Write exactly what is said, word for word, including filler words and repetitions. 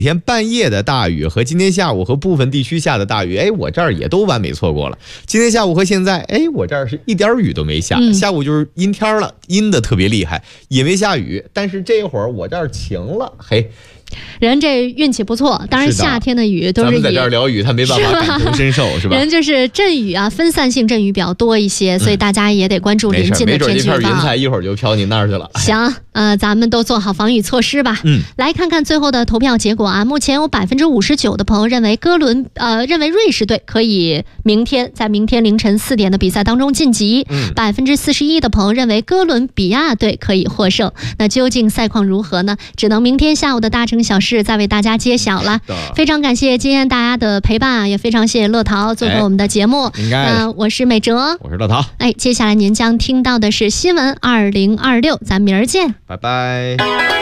天半夜的大雨和今天下午和部分地区下的大雨，哎，我这儿也都完美错过了。今天下午和现在，哎，我这儿是一点雨都没下， 嗯、 下午就是阴天了，阴的特别厉害，也没下雨。但是这会儿我这儿晴了，嘿。 人这运气不错，当然夏天的雨都是以咱们在这儿聊雨，他没办法感同身受，是吧？ 人就是阵雨啊，分散性阵雨比较多一些，所以大家也得关注临近的天气预报。 没准这片云彩一会儿就飘你那儿去了。 行，呃，咱们都做好防雨措施吧。 嗯， 来看看最后的投票结果啊。目前有百分之五十九的朋友认为哥伦呃认为瑞士队可以明天在明天凌晨四点的比赛当中晋级。 嗯， 百分之四十一的朋友认为哥伦比亚队可以获胜。那究竟赛况如何呢？只能明天下午的大城小事再为大家。大家揭晓了，非常感谢今天大家的陪伴啊，也非常谢谢乐淘做客我们的节目。 应该， 呃，我是美哲， 我是乐淘。 哎，接下来您将听到的是新闻二零二六，咱明儿见， 拜拜。